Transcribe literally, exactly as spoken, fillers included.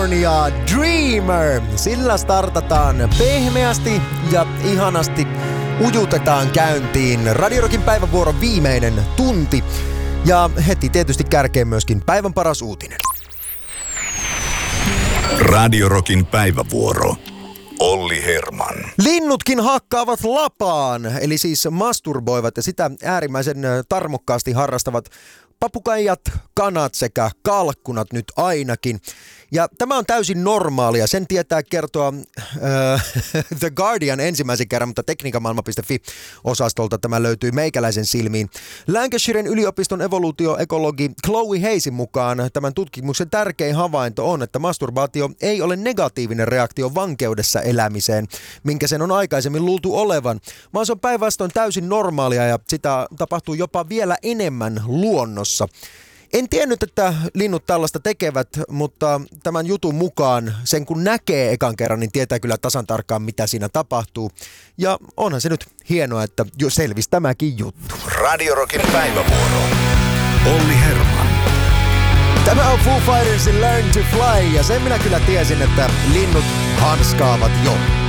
California Dreamer. Sillä startataan pehmeästi ja ihanasti ujutetaan käyntiin Radio Rockin päivävuoron viimeinen tunti. Ja heti tietysti kärkeen myöskin päivän paras uutinen. Radio Rockin päivävuoro. Olli Herman. Linnutkin hakkaavat lapaan, eli siis masturboivat ja sitä äärimmäisen tarmokkaasti harrastavat papukaijat, kanat sekä kalkkunat nyt ainakin. Ja tämä on täysin normaalia. Sen tietää kertoa äh, The Guardian ensimmäisen kerran, mutta tekniikamaailma piste fi-osastolta tämä löytyy meikäläisen silmiin. Lancashiren yliopiston evoluutioekologi Chloe Hayesin mukaan tämän tutkimuksen tärkein havainto on, että masturbaatio ei ole negatiivinen reaktio vankeudessa elämiseen, minkä sen on aikaisemmin luultu olevan, vaan se on päinvastoin täysin normaalia ja sitä tapahtuu jopa vielä enemmän luonnossa. En tiennyt, että linnut tällaista tekevät, mutta tämän jutun mukaan sen kun näkee ekan kerran, niin tietää kyllä tasan tarkkaan, mitä siinä tapahtuu. Ja onhan se nyt hienoa, että jo selvisi tämäkin juttu. Radio Rockin päivävuoro. Olli Herman. Tämä on Foo Fightersin Learn to Fly, ja sen minä kyllä tiesin, että linnut hanskaavat jo.